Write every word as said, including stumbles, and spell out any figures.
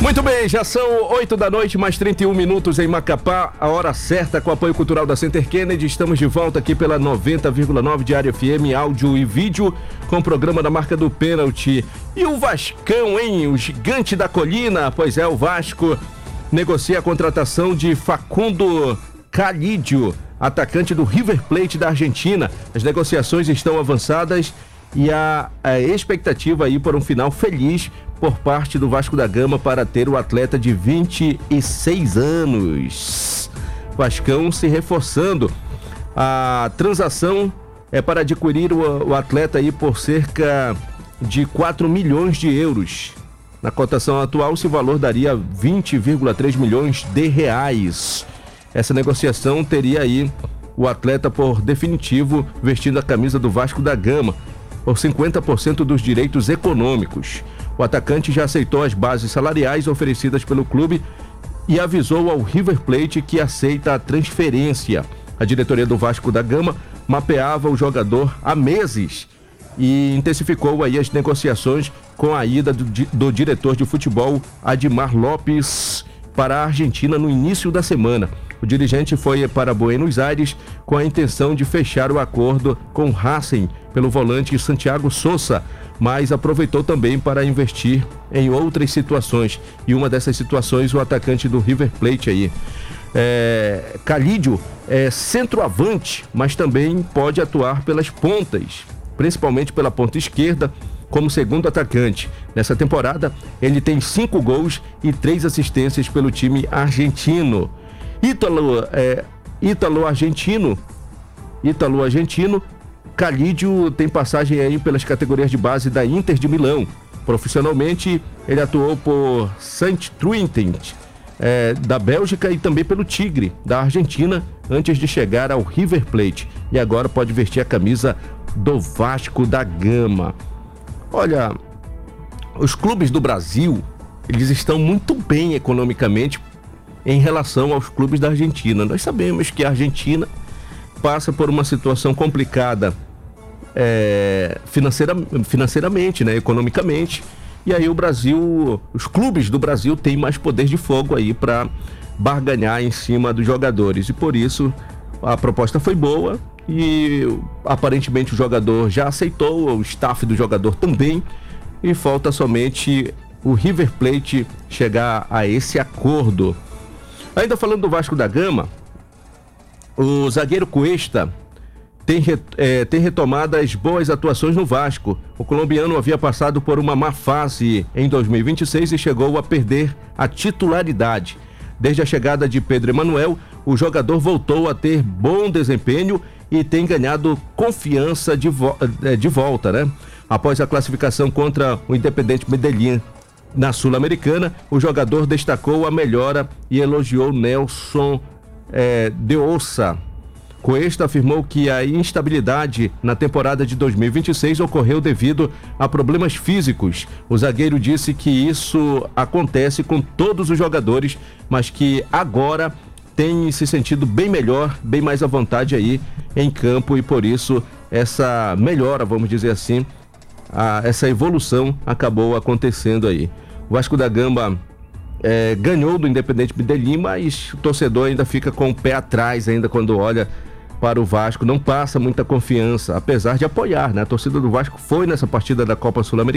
Muito bem, já são oito da noite, mais trinta e um minutos em Macapá, a hora certa com o apoio cultural da Center Kennedy. Estamos de volta aqui pela noventa vírgula nove Diário F M, áudio e vídeo, com o programa da marca do pênalti. E o Vascão, hein? O gigante da colina. Pois é, o Vasco negocia a contratação de Facundo Calidio, atacante do River Plate da Argentina. As negociações estão avançadas e a, a expectativa aí por um final feliz por parte do Vasco da Gama para ter o atleta de vinte e seis anos. Vascão se reforçando. A transação é para adquirir o, o atleta aí por cerca de quatro milhões de euros. Na cotação atual, esse valor daria vinte vírgula três milhões de reais. Essa negociação teria aí o atleta por definitivo vestindo a camisa do Vasco da Gama por cinquenta por cento dos direitos econômicos. O atacante já aceitou as bases salariais oferecidas pelo clube e avisou ao River Plate que aceita a transferência. A diretoria do Vasco da Gama mapeava o jogador há meses e intensificou aí as negociações com a ida do, do diretor de futebol Admar Lopes para a Argentina no início da semana. O dirigente foi para Buenos Aires com a intenção de fechar o acordo com o Racing pelo volante Santiago Sousa, mas aproveitou também para investir em outras situações. E uma dessas situações, o atacante do River Plate aí. É, Calidio é centroavante, mas também pode atuar pelas pontas, principalmente pela ponta esquerda, como segundo atacante. Nessa temporada, ele tem cinco gols e três assistências pelo time argentino. Ítalo, é, Ítalo argentino, Ítalo argentino, Calidio tem passagem aí pelas categorias de base da Inter de Milão. Profissionalmente, ele atuou por Saint-Truiden, é, da Bélgica, e também pelo Tigre, da Argentina, antes de chegar ao River Plate. E agora pode vestir a camisa do Vasco da Gama. Olha, os clubes do Brasil, eles estão muito bem economicamente em relação aos clubes da Argentina. Nós sabemos que a Argentina passa por uma situação complicada é, financeira, financeiramente, né, economicamente, e aí o Brasil, os clubes do Brasil têm mais poder de fogo aí para barganhar em cima dos jogadores, e por isso a proposta foi boa e aparentemente o jogador já aceitou, o staff do jogador também, e falta somente o River Plate chegar a esse acordo. Ainda falando do Vasco da Gama, o zagueiro Cuesta tem, é, tem retomado as boas atuações no Vasco. O colombiano havia passado por uma má fase em dois mil e vinte e seis e chegou a perder a titularidade. Desde a chegada de Pedro Emanuel, o jogador voltou a ter bom desempenho e tem ganhado confiança de, vo de volta, né? Após a classificação contra o Independiente Medellín na Sul-Americana, o jogador destacou a melhora e elogiou Nelson é, de Ossa. Cuesta afirmou que a instabilidade na temporada de dois mil e vinte e seis ocorreu devido a problemas físicos. O zagueiro disse que isso acontece com todos os jogadores, mas que agora tem se sentido bem melhor, bem mais à vontade aí em campo, e por isso essa melhora, vamos dizer assim, a, essa evolução acabou acontecendo aí. O Vasco da Gama é, ganhou do Independiente Medellín, mas o torcedor ainda fica com o pé atrás ainda quando olha para o Vasco, não passa muita confiança, apesar de apoiar, né? A torcida do Vasco foi nessa partida da Copa Sul-Americana